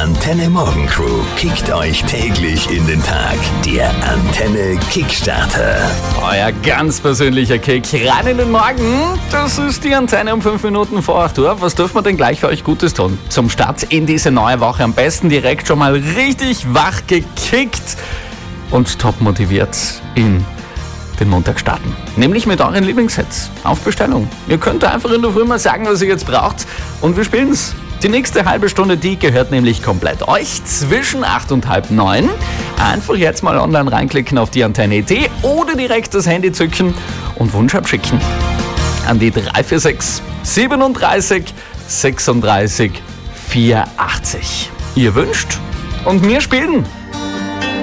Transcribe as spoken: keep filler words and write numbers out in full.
Antenne Morgen Crew kickt euch täglich in den Tag. Der Antenne Kickstarter. Euer ganz persönlicher Kick rein in den Morgen. Das ist die Antenne um fünf Minuten vor acht Uhr. Was dürfen wir denn gleich für euch Gutes tun? Zum Start in diese neue Woche am besten direkt schon mal richtig wach gekickt und top motiviert in den Montag starten. Nämlich mit euren Lieblingssets auf Bestellung. Ihr könnt einfach in der Früh mal sagen, was ihr jetzt braucht und wir spielen's. Die nächste halbe Stunde, die gehört nämlich komplett euch zwischen acht und halb neun. Einfach jetzt mal online reinklicken auf die Antenne punkt at oder direkt das Handy zücken und Wunsch abschicken an die drei vier sechs siebenunddreißig sechsunddreißig vierundachtzig. Ihr wünscht und wir spielen.